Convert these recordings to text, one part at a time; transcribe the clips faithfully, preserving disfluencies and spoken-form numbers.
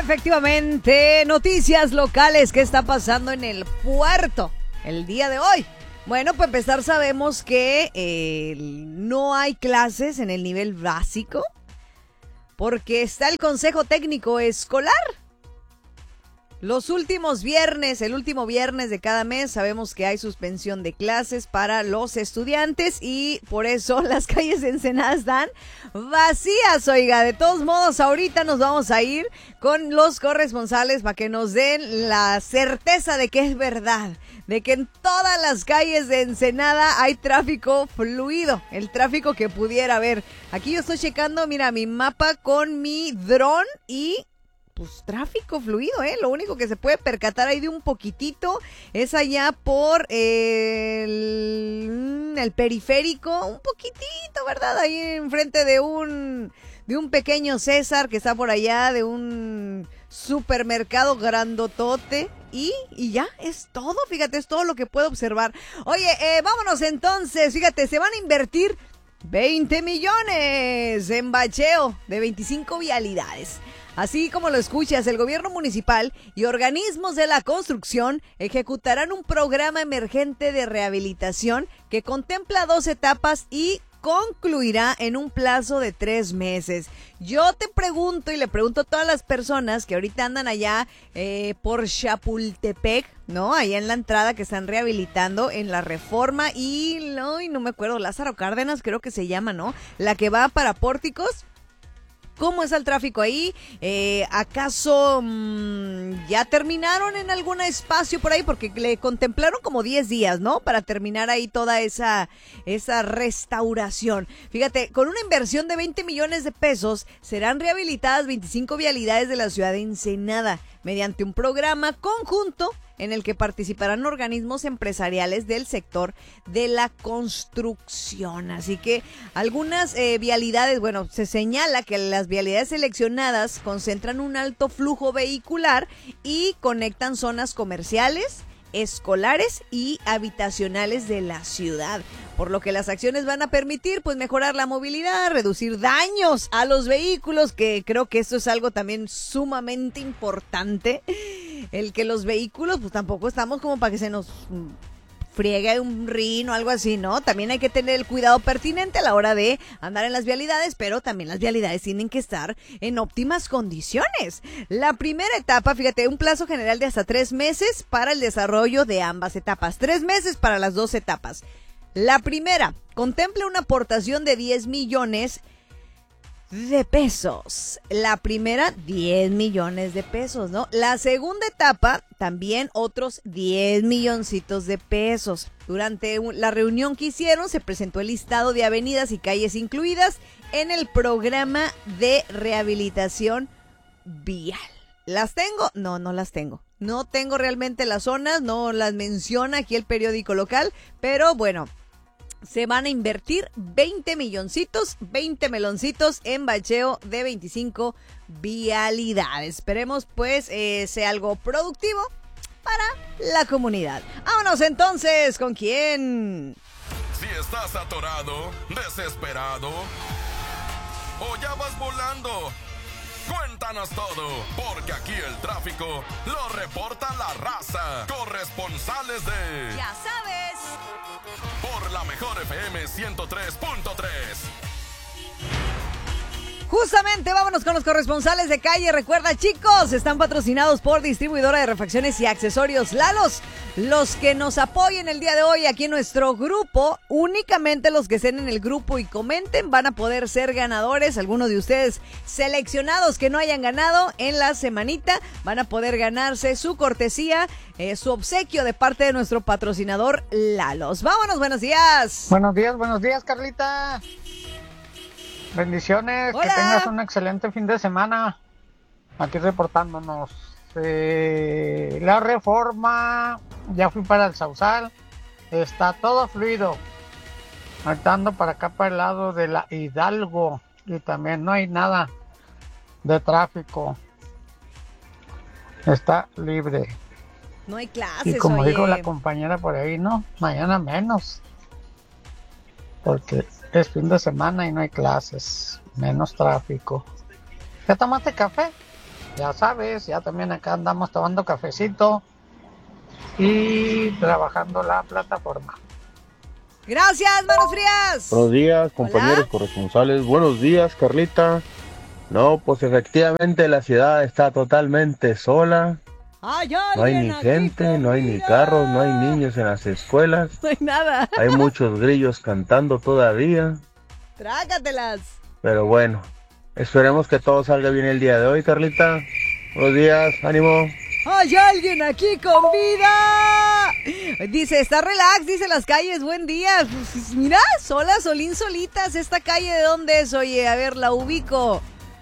Efectivamente, noticias locales. ¿Qué está pasando en el puerto el día de hoy? Bueno, para empezar sabemos que eh, no hay clases en el nivel básico porque está el Consejo Técnico Escolar. Los últimos viernes, el último viernes de cada mes, sabemos que hay suspensión de clases para los estudiantes y por eso las calles de Ensenada están vacías, oiga. De todos modos, ahorita nos vamos a ir con los corresponsales para que nos den la certeza de que es verdad, de que en todas las calles de Ensenada hay tráfico fluido, el tráfico que pudiera haber. Aquí yo estoy checando, mira, mi mapa con mi dron y... pues tráfico fluido, ¿eh? Lo único que se puede percatar ahí de un poquitito es allá por el, el periférico, un poquitito, ¿verdad? Ahí enfrente de un, de un pequeño César que está por allá, de un supermercado grandotote. Y, y ya, es todo, fíjate, es todo lo que puedo observar. Oye, eh, vámonos entonces, fíjate, se van a invertir veinte millones en bacheo de veinticinco vialidades. Así como lo escuchas, el gobierno municipal y organismos de la construcción ejecutarán un programa emergente de rehabilitación que contempla dos etapas y concluirá en un plazo de tres meses. Yo te pregunto y le pregunto a todas las personas que ahorita andan allá eh, por Chapultepec, ¿no? Allá en la entrada que están rehabilitando en la Reforma y no, y no me acuerdo, Lázaro Cárdenas creo que se llama, ¿no? La que va para Pórticos. ¿Cómo es el tráfico ahí? Eh, ¿Acaso mmm, ya terminaron en algún espacio por ahí? Porque le contemplaron como diez días, ¿no? Para terminar ahí toda esa, esa restauración. Fíjate, con una inversión de veinte millones de pesos, serán rehabilitadas veinticinco vialidades de la ciudad de Ensenada, mediante un programa conjunto en el que participarán organismos empresariales del sector de la construcción. Así que algunas eh, vialidades, bueno, se señala que las vialidades seleccionadas concentran un alto flujo vehicular y conectan zonas comerciales, escolares y habitacionales de la ciudad, por lo que las acciones van a permitir pues mejorar la movilidad, reducir daños a los vehículos, que creo que esto es algo también sumamente importante, el que los vehículos pues tampoco estamos como para que se nos friegue un rin o algo así, ¿no? También hay que tener el cuidado pertinente a la hora de andar en las vialidades, pero también las vialidades tienen que estar en óptimas condiciones. La primera etapa, fíjate, un plazo general de hasta tres meses para el desarrollo de ambas etapas. Tres meses para las dos etapas. La primera contempla una aportación de diez millones de pesos. La primera, diez millones de pesos, ¿no? La segunda etapa, también otros diez milloncitos de pesos. Durante la reunión que hicieron, se presentó el listado de avenidas y calles incluidas en el programa de rehabilitación vial. ¿Las tengo? No, no las tengo. No tengo realmente las zonas, no las menciona aquí el periódico local, pero bueno, se van a invertir veinte milloncitos, veinte meloncitos en bacheo de veinticinco vialidades. Esperemos pues eh, sea algo productivo para la comunidad. Vámonos entonces, ¿con quién? Si estás atorado, desesperado o ya vas volando, cuéntanos todo, porque aquí el tráfico lo reporta la raza. Corresponsales de... Ya sabes. Por la mejor F M ciento tres punto tres. Justamente, vámonos con los corresponsales de calle. Recuerda, chicos, están patrocinados por Distribuidora de Refacciones y Accesorios Lalos. Los que nos apoyen el día de hoy aquí en nuestro grupo, únicamente los que estén en el grupo y comenten van a poder ser ganadores. Algunos de ustedes seleccionados que no hayan ganado en la semanita van a poder ganarse su cortesía, eh, su obsequio de parte de nuestro patrocinador Lalos. Vámonos, buenos días. Buenos días, buenos días, Carlita. Bendiciones, Hola. Que tengas un excelente fin de semana. Aquí reportándonos. Eh, la Reforma, ya fui para el Sausal, está todo fluido. Saltando para acá, para el lado de la Hidalgo, y también no hay nada de tráfico. Está libre. No hay clases, Y como oye. dijo la compañera por ahí, no, mañana menos. Porque es fin de semana y no hay clases, menos tráfico. ¿Ya tomaste café? ya sabes, ya también acá andamos tomando cafecito y trabajando la plataforma. Gracias, manos frías. Buenos días, compañeros Hola. corresponsales. Buenos días, Carlita. No, pues efectivamente la ciudad está totalmente sola. Hay No hay ni alguien aquí gente, con no hay ni vida. carros, no hay niños en las escuelas. No hay nada. Hay muchos grillos cantando todavía. Trágatelas. Pero bueno, esperemos que todo salga bien el día de hoy, Carlita. Buenos días, ánimo. Hay alguien aquí con vida. Dice, está relax, dice las calles, buen día. Pues, mira, solas, solín, solitas. ¿Esta calle de dónde es? Oye, a ver, la ubico.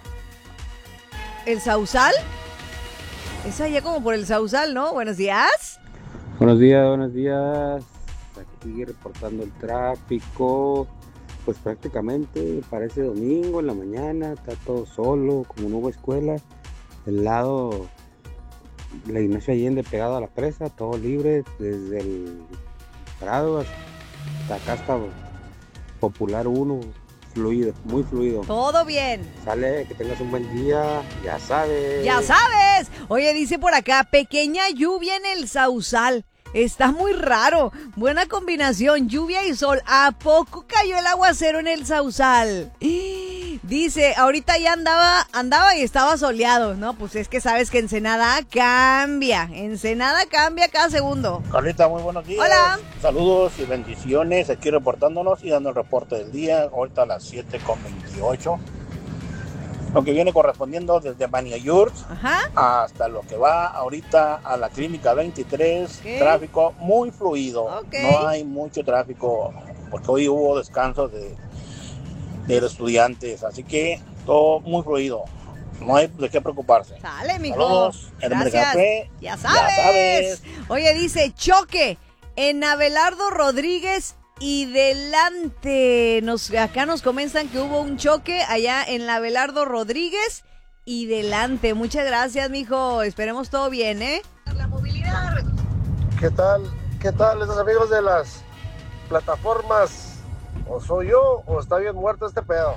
¿El Sausal? Es allá como por el Sausal, ¿no? Buenos días. Buenos días, buenos días. Aquí reportando el tráfico. Pues prácticamente parece domingo en la mañana, está todo solo, como no hubo escuela. El lado, la Ignacio Allende pegado a la presa, todo libre, desde el Prado hasta acá hasta Popular uno, fluido, muy fluido. Todo bien. Sale, que tengas un buen día, ya sabes. Ya sabes. Oye, dice por acá, pequeña lluvia en el Sausal. Está muy raro. Buena combinación, lluvia y sol. ¿A poco cayó el aguacero en el Sausal? Dice, ahorita ya andaba, andaba y estaba soleado. No, pues es que sabes que Ensenada cambia. Ensenada cambia cada segundo. Carlita, muy buenos días. Hola. Saludos y bendiciones. Aquí reportándonos y dando el reporte del día. Ahorita a las siete con veintiocho. Lo que viene correspondiendo desde Bania Yurts Ajá. hasta lo que va ahorita a la Clínica veintitrés. Okay. Tráfico muy fluido. Okay. No hay mucho tráfico porque hoy hubo descanso de, de los estudiantes. Así que todo muy fluido. No hay de qué preocuparse. Sale, mijo. Saludos. Gracias. Café. Ya sabes. Ya sabes. Oye, dice, choque en Abelardo Rodríguez y delante. Nos, acá nos comentan que hubo un choque allá en la Abelardo Rodríguez y delante. Muchas gracias, mijo. Esperemos todo bien, ¿eh? La movilidad. ¿Qué tal? ¿Qué tal esos amigos de las plataformas? ¿O soy yo o está bien muerto este pedo?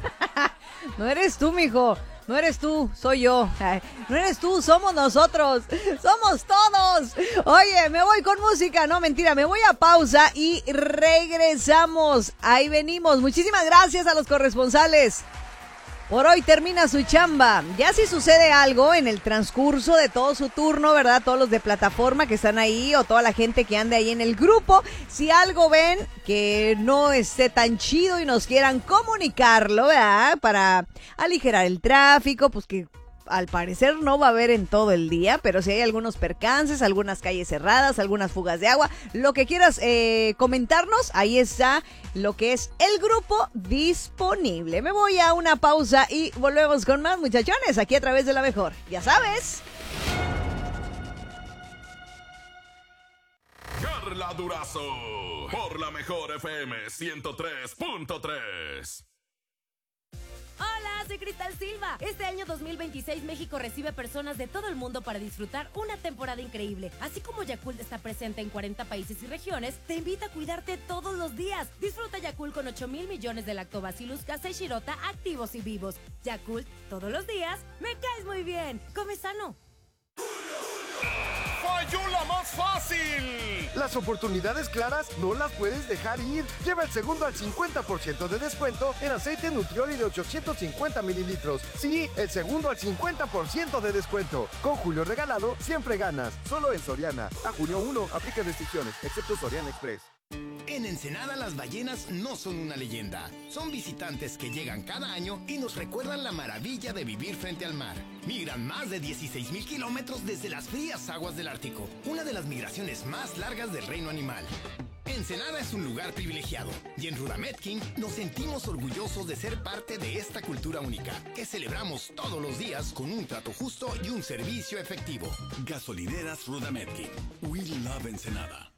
No eres tú, mijo. No eres tú, soy yo. Ay, no eres tú, somos nosotros. Somos todos. Oye, me voy con música. No, mentira, me voy a pausa y regresamos. Ahí venimos. Muchísimas gracias a los corresponsales. Por hoy termina su chamba. Ya si sucede algo en el transcurso de todo su turno, ¿verdad? Todos los de plataforma que están ahí o toda la gente que anda ahí en el grupo, si algo ven que no esté tan chido y nos quieran comunicarlo, ¿verdad? Para aligerar el tráfico, pues que al parecer no va a haber en todo el día, pero si hay algunos percances, algunas calles cerradas, algunas fugas de agua, lo que quieras eh, comentarnos, ahí está lo que es el grupo disponible. Me voy a una pausa y volvemos con más, muchachones, aquí a través de La Mejor. Ya sabes. Carla Durazo, por La Mejor F M ciento tres punto tres. Hola, soy Cristal Silva. Este año dos mil veintiséis México recibe personas de todo el mundo para disfrutar una temporada increíble. Así como Yakult está presente en cuarenta países y regiones, te invita a cuidarte todos los días. Disfruta Yakult con ocho mil millones de lactobacillus casei shirota activos y vivos. Yakult, todos los días, me caes muy bien. Come sano. ¡Falló la más fácil! Las oportunidades claras no las puedes dejar ir. Lleva el segundo al cincuenta por ciento de descuento en aceite Nutrioli de ochocientos cincuenta mililitros. Sí, el segundo al cincuenta por ciento de descuento. Con Julio Regalado, siempre ganas. Solo en Soriana. A junio uno, aplica restricciones, excepto Soriana Express. En Ensenada las ballenas no son una leyenda, son visitantes que llegan cada año y nos recuerdan la maravilla de vivir frente al mar. Migran más de dieciséis mil kilómetros desde las frías aguas del Ártico, una de las migraciones más largas del reino animal. Ensenada es un lugar privilegiado y en Rudametkin nos sentimos orgullosos de ser parte de esta cultura única que celebramos todos los días con un trato justo y un servicio efectivo. Gasolineras Rudametkin. We love Ensenada.